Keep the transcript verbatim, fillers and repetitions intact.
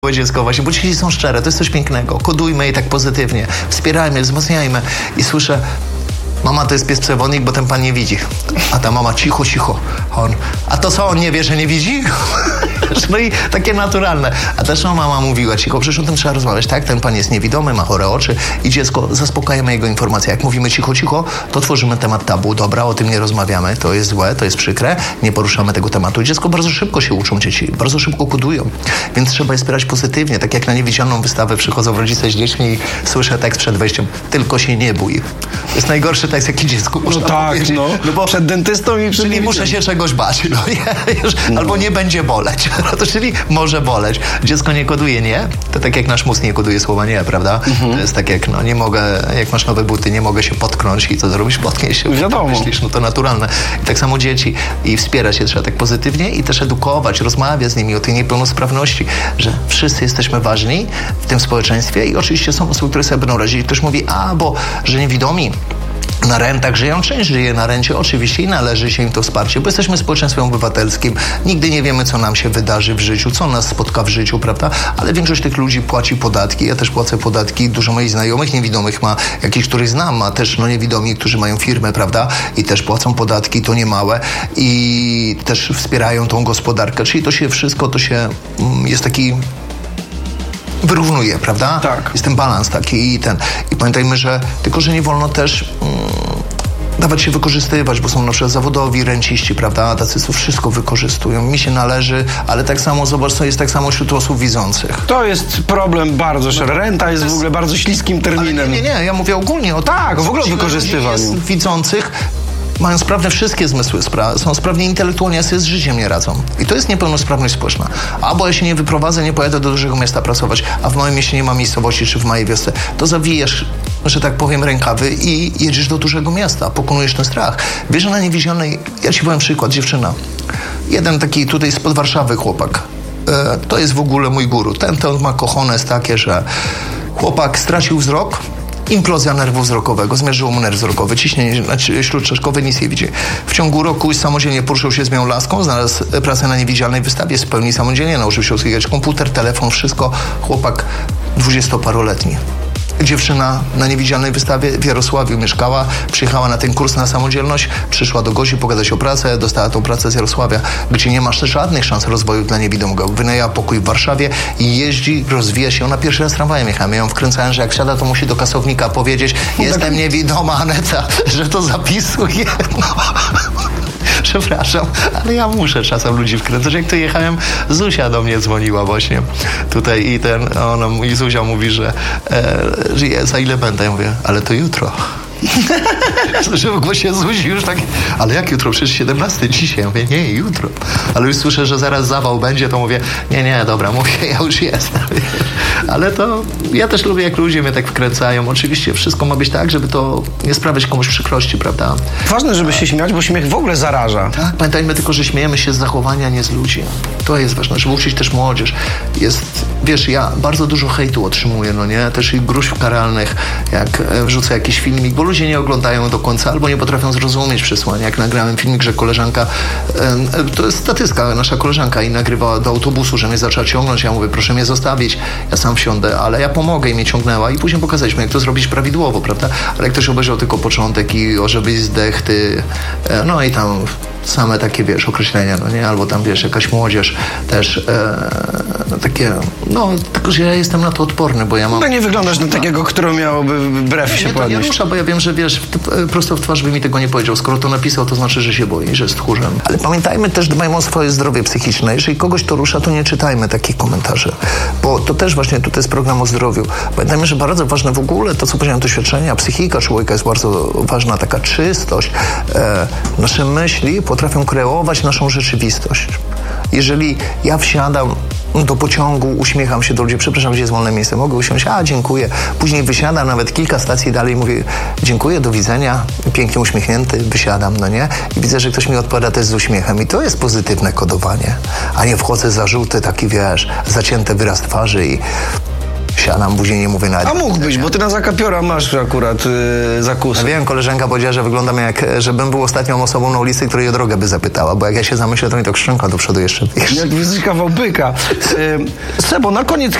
dziecko właśnie, bo dzieci są szczere, to jest coś pięknego. Kodujmy je tak pozytywnie, wspierajmy, wzmacniajmy. I słyszę, mama, to jest pies przewodnik, bo ten pan nie widzi. A ta mama, cicho, cicho. A on, a to co, on nie wie, że nie widzi? No i takie naturalne. A też no, mama mówiła, cicho, przecież o tym trzeba rozmawiać, tak? Ten pan jest niewidomy, ma chore oczy i dziecko, zaspokajamy jego informacje. Jak mówimy cicho, cicho, to tworzymy temat tabu. Dobra, o tym nie rozmawiamy, to jest złe, to jest przykre, nie poruszamy tego tematu. Dziecko bardzo szybko się uczą dzieci, bardzo szybko kodują, więc trzeba je wspierać pozytywnie. Tak jak na niewidzialną wystawę przychodzą rodzice z dziećmi i słyszę tekst przed wejściem, tylko się nie bój. To jest najgorszy tekst, jaki dziecku można no tak, powiedzieć. No, no bo przed dentystą i przed czyli muszę się czegoś bać, no, już, no. Albo nie będzie boleć, to czyli może boleć. Dziecko nie koduje nie, to tak jak nasz mózg nie koduje słowa nie, prawda? Mhm. To jest tak jak, no nie mogę, jak masz nowe buty, nie mogę się potknąć i co zrobisz? Potkniesz się. Wiadomo. Myślisz, no to naturalne. I tak samo dzieci i wspierać się trzeba tak pozytywnie i też edukować, rozmawiać z nimi o tej niepełnosprawności, że wszyscy jesteśmy ważni w tym społeczeństwie i oczywiście są osoby, które sobie będą radzić. Ktoś mówi, a bo, że niewidomi na rentach żyją, część żyje na rencie, oczywiście i należy się im to wsparcie, bo jesteśmy społeczeństwem obywatelskim, nigdy nie wiemy, co nam się wydarzy w życiu, co nas spotka w życiu, prawda? Ale większość tych ludzi płaci podatki, ja też płacę podatki, dużo moich znajomych niewidomych ma, jakichś, których znam, ma też no, niewidomi, którzy mają firmę, prawda? I też płacą podatki, to niemałe i też wspierają tą gospodarkę, czyli to się wszystko, to się jest taki wyrównuje, prawda? Tak. Jest ten balans taki i ten. I pamiętajmy, że tylko, że nie wolno też mm, dawać się wykorzystywać, bo są na przykład zawodowi renciści, prawda? Tacy co wszystko wykorzystują. Mi się należy, ale tak samo, zobacz, to jest tak samo wśród osób widzących. To jest problem bardzo szeroki. Renta jest w ogóle bardzo śliskim terminem. Ale nie, nie, nie, ja mówię ogólnie o tak, w ogóle o wykorzystywaniu. Jest widzących, mają sprawne wszystkie zmysły, spra- są sprawnie intelektualnie, a sobie z życiem nie radzą. I to jest niepełnosprawność społeczna. Albo ja się nie wyprowadzę, nie pojadę do dużego miasta pracować, a w małym mieście nie ma miejscowości, czy w małej wiosce, to zawijasz, że tak powiem, rękawy i jedziesz do dużego miasta, pokonujesz ten strach. Wiesz, że na niewidzialnej, ja ci powiem przykład, dziewczyna. Jeden taki tutaj spod Warszawy chłopak, e, to jest w ogóle mój guru. Ten, ten ma cojones takie, że chłopak stracił wzrok, implozja nerwu wzrokowego, zmierzyło mu nerw wzrokowy, ciśnienie śródczaszkowe, nic nie widzi. W ciągu roku samodzielnie poruszył się z moją laską, znalazł pracę na niewidzialnej wystawie, w pełni samodzielnie, nauczył się obsługiwać komputer, telefon, wszystko. Chłopak dwudziestoparoletni. Dziewczyna na niewidzialnej wystawie w Jarosławiu mieszkała, przyjechała na ten kurs na samodzielność, przyszła do gości pogadać o pracę, dostała tą pracę z Jarosławia, gdzie nie masz żadnych szans rozwoju dla niewidomego. Wynajęła pokój w Warszawie i jeździ, rozwija się. Ona pierwszy raz tramwajem jechała. Ja ją wkręcałem, że jak siada, to musi do kasownika powiedzieć, jestem niewidoma, Aneta, że to zapisuje. No. Przepraszam, ale ja muszę czasem ludzi wkręcać. Jak tu jechałem, Zuzia do mnie dzwoniła właśnie tutaj i ten, ona, i Zuzia mówi, że, e, że ja za ile będę? Ja mówię, ale to jutro. Słyszę w głosie Zuzi już tak, ale jak jutro? Przecież siedemnasty dzisiaj. Ja mówię, nie, jutro. Ale już słyszę, że zaraz zawał będzie, to mówię, nie, nie, dobra, mówię, ja już jestem. Ale to, ja też lubię, jak ludzie mnie tak wkręcają. Oczywiście wszystko ma być tak, żeby to nie sprawiać komuś przykrości, prawda? Ważne, żeby się śmiać, bo śmiech w ogóle zaraża. Tak, pamiętajmy tylko, że śmiejemy się z zachowania, nie z ludzi. To jest ważne, żeby uczyć też młodzież. Jest, wiesz, ja bardzo dużo hejtu otrzymuję, no nie? Też i gruźb karalnych, jak wrzucę jakiś filmik, bo ludzie nie oglądają do końca albo nie potrafią zrozumieć przesłania. Jak nagrałem filmik, że koleżanka, to jest statystyka, nasza koleżanka i nagrywała do autobusu, że mnie zaczęła ciągnąć. Ja mówię, proszę mnie zostawić, ja sam wsiądę, ale ja pomogę i mnie ciągnęła i później pokazaliśmy, jak to zrobić prawidłowo, prawda? Ale jak ktoś obejrzał tylko początek i o, żebyś zdech, ty, no i tam same takie, wiesz, określenia, no nie? Albo tam, wiesz, jakaś młodzież też e, no, takie, no, tylko, że ja jestem na to odporny, bo ja mam... No nie wyglądasz na takiego, który miałby brew się nie, podnieść. Nie, to rusza, bo ja wiem, że wiesz, prosto w twarz by mi tego nie powiedział. Skoro to napisał, to znaczy, że się boi, że jest tchórzem. Ale pamiętajmy też, dbajmy o swoje zdrowie psychiczne. Jeżeli kogoś to rusza, to nie czytajmy takich komentarzy, bo to też właśnie tutaj jest program o zdrowiu. Pamiętajmy, że bardzo ważne w ogóle to, co powiedziałem, doświadczenia, psychika człowieka jest bardzo ważna, taka czystość. E, nasze myśli potrafią kreować naszą rzeczywistość. Jeżeli ja wsiadam do pociągu, uśmiecham się do ludzi, przepraszam, gdzie jest wolne miejsce, mogę usiąść, a dziękuję. Później wysiadam nawet kilka stacji dalej i mówię, dziękuję, do widzenia, pięknie uśmiechnięty, wysiadam, no nie? I widzę, że ktoś mi odpowiada też z uśmiechem i to jest pozytywne kodowanie, a nie wchodzę za żółty taki, wiesz, zacięty wyraz twarzy i Siadam, buzię nie mówię nawet. A mógłbyś, bo ty na zakapiora masz akurat yy, zakusy. Ja wiem, koleżanka powiedziała, że wyglądam jak, żebym był ostatnią osobą na ulicy, której o drogę by zapytała, bo jak ja się zamyślę, to mi to krzczęka do przodu jeszcze. Jak wizytka wałbyka. Yy, Sebo, na koniec